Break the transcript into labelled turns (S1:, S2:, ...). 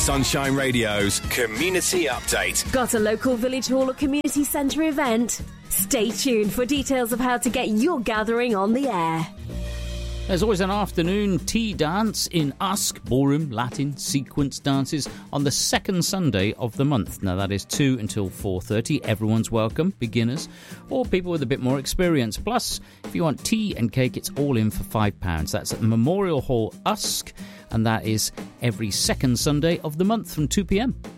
S1: Sunshine Radio's Community Update.
S2: Got a local village hall or community centre event? Stay tuned for details of how to get your gathering on the air.
S3: There's always an afternoon tea dance in Usk, ballroom, Latin, sequence dances on the second Sunday of the month. Now that is 2 until 4:30. Everyone's welcome, beginners or people with a bit more experience. Plus, if you want tea and cake, it's all in for £5. That's at Memorial Hall, Usk, and that is every second Sunday of the month from 2 p.m.